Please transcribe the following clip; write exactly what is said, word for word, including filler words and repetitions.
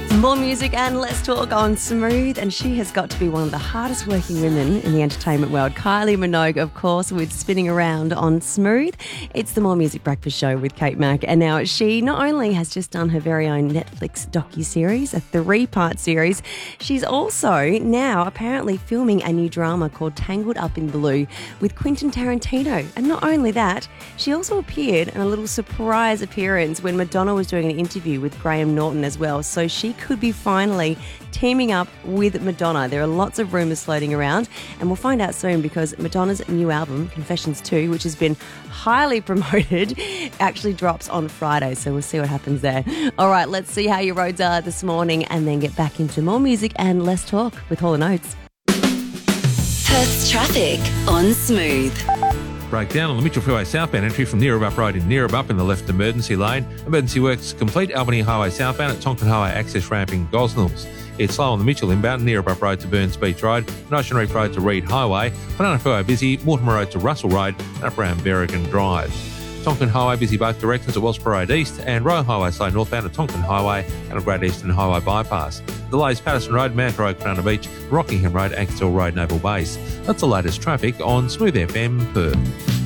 More music and less talk on Smooth, and she has got to be one of the hardest working women in the entertainment world. Kylie Minogue, of course, with Spinning Around on Smooth. It's the More Music Breakfast Show with Kate Mack, and now she not only has just done her very own Netflix docu-series, a three-part series, she's also now apparently filming a new drama called Tangled Up in Blue with Quentin Tarantino. And not only that, she also appeared in a little surprise appearance when Madonna was doing an interview with Graham Norton as well. So she could be finally teaming up with Madonna. There are lots of rumours floating around, and we'll find out soon because Madonna's new album, Confessions two, which has been highly promoted, actually drops on Friday. So we'll see what happens there. All right, let's see how your roads are this morning and then get back into more music and less talk with Hall and Oates. Perth's traffic on Smooth. Breakdown on the Mitchell Freeway southbound entry from Neerabup Road in Neerabup in the left emergency lane. Emergency works complete. Albany Highway southbound at Tonkin Highway access ramp in Gosnells. It's slow on the Mitchell inbound, Neerabup Road to Burns Beach Road, and Ocean Reef Road to Reed Highway. Banana Freeway busy, Mortimer Road to Russell Road, and up around Berrigan Drive. Tonkin Highway busy both directions at Wellsborough Road East, and Roe Highway slow northbound at Tonkin Highway and at Great Eastern Highway bypass. Delays Patterson Road, Manta Road, Banana Beach, Rockingham Road, Ankersville Road, Naval Base. That's the latest traffic on Smooth F M Perth.